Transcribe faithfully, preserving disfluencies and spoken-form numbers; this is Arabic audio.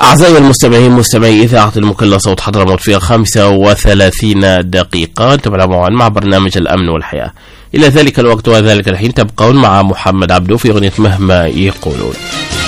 أعزائي المستمعين مستمعي إذاعة المكلا صوت حضرموت في خمسة وثلاثين دقيقة تبعون مع برنامج الأمن والحياة. إلى ذلك الوقت وذلك الحين تبقون مع محمد عبدو في أغنية مهما يقولون.